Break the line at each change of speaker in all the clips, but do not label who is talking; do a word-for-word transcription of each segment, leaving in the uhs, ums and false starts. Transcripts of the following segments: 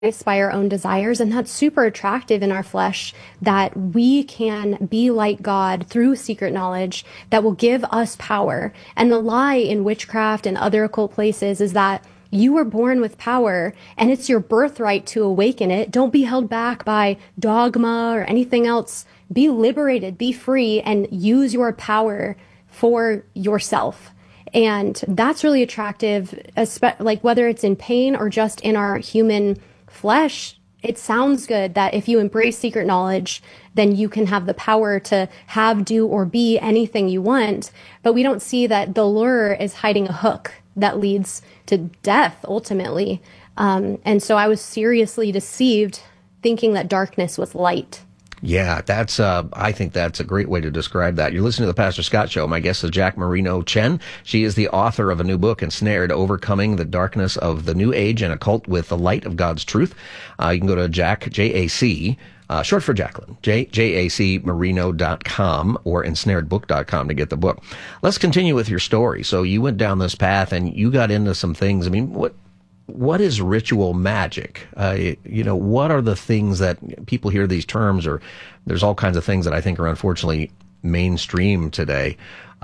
by our own desires, and that's super attractive in our flesh, that we can be like God through secret knowledge that will give us power. And the lie in witchcraft and other occult places is that you were born with power and it's your birthright to awaken it. Don't be held back by dogma or anything else. Be liberated, be free, and use your power for yourself. And that's really attractive, like whether it's in pain or just in our human flesh. It sounds good that if you embrace secret knowledge, then you can have the power to have, do, or be anything you want. But we don't see that the lure is hiding a hook that leads to death ultimately. Um, and so I was seriously deceived thinking that darkness was light.
Yeah, that's, uh, I think that's a great way to describe that. You're listening to the Pastor Scott Show. My guest is Jack Marino Chen. She is the author of a new book, Ensnared, Overcoming the Darkness of the New Age and Occult with the Light of God's Truth. Uh, you can go to Jack, J A C, uh, short for Jacqueline, J, J A C Marino dot com or ensnared book dot com to get the book. Let's continue with your story. So you went down this path and you got into some things. I mean, what, What is ritual magic? Uh, you know, what are the things that people hear these terms, or there's all kinds of things that I think are unfortunately mainstream today.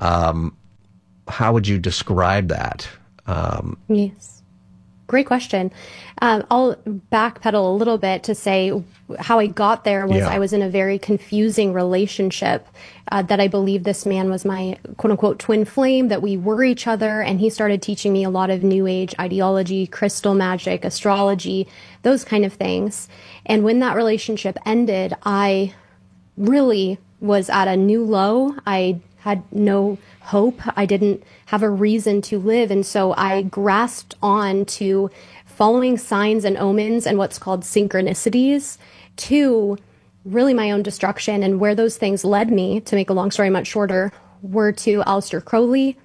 Um, how would you describe that? Um,
yes. Great question. Um, I'll backpedal a little bit to say how I got there was
Yeah.
I was in a very confusing relationship uh, that I believe this man was my quote unquote twin flame, that we were each other. And he started teaching me a lot of new age ideology, crystal magic, astrology, those kind of things. And when that relationship ended, I really was at a new low. I had no hope. I didn't have a reason to live. And so I grasped on to following signs and omens and what's called synchronicities to really my own destruction. And where those things led me, to make a long story much shorter, were to Aleister Crowley,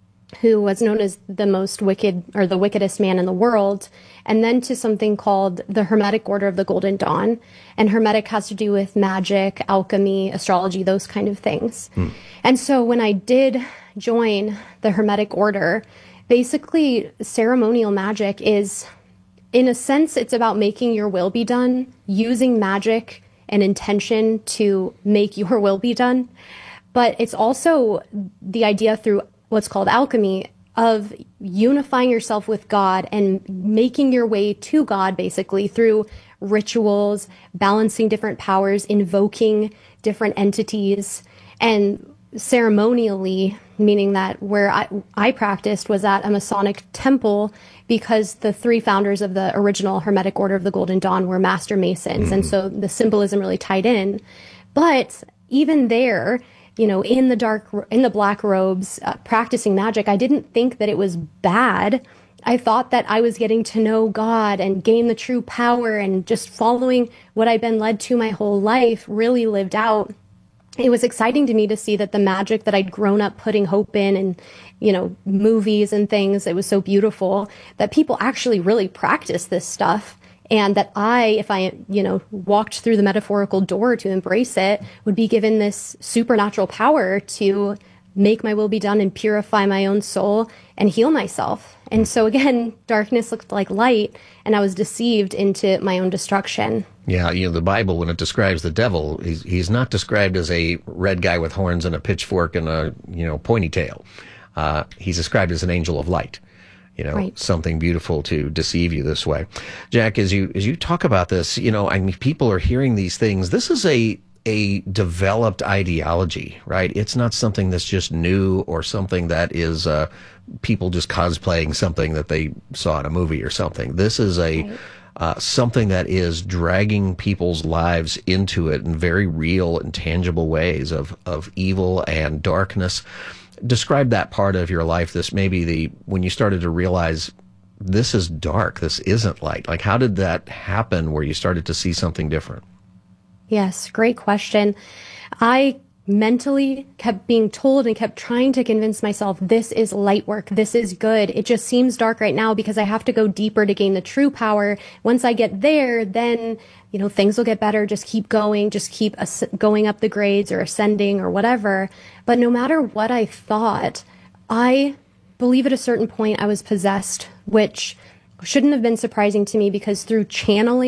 who was known as the most wicked or the wickedest man in the world, and then to something called the Hermetic Order of the Golden Dawn. And Hermetic has to do with magic, alchemy, astrology, those kind of things. Hmm. And so when I did join the Hermetic Order, basically ceremonial magic is, in a sense, it's about making your will be done, using magic and intention to make your will be done. But it's also the idea through what's called alchemy of unifying yourself with God and making your way to God, basically through rituals, balancing different powers, invoking different entities, and ceremonially, meaning that where I, I practiced was at a Masonic temple, because the three founders of the original Hermetic Order of the Golden Dawn were Master Masons. Mm-hmm. And so the symbolism really tied in. But even there, you know, in the dark, in the black robes, uh, practicing magic, I didn't think that it was bad. I thought that I was getting to know God and gain the true power, and just following what I'd been led to my whole life really lived out. It was exciting to me to see that the magic that I'd grown up putting hope in, and, you know, movies and things, it was so beautiful that people actually really practice this stuff. And that I, if I, you know, walked through the metaphorical door to embrace it, would be given this supernatural power to make my will be done and purify my own soul and heal myself. And so again, darkness looked like light, and I was deceived into my own destruction.
Yeah, you know, the Bible, when it describes the devil, he's, he's not described as a red guy with horns and a pitchfork and a, you know, pointy tail. Uh, he's described as an angel of light. You know, right. Something beautiful to deceive you this way. Jack, as you as you talk about this, you know, I mean, people are hearing these things. This is a a developed ideology, right? It's not something that's just new or something that is uh, people just cosplaying something that they saw in a movie or something. This is a right. uh, something that is dragging people's lives into it in very real and tangible ways of of evil and darkness. Describe that part of your life, this maybe the, when you started to realize this is dark, this isn't light. Like, how did that happen where you started to see something different?
Yes, great question. I mentally kept being told and kept trying to convince myself, this is light work, this is good. It just seems dark right now because I have to go deeper to gain the true power. Once I get there, then, you know, things will get better. Just keep going, just keep as- going up the grades or ascending or whatever. But no matter what I thought, I believe at a certain point I was possessed, which shouldn't have been surprising to me because through channeling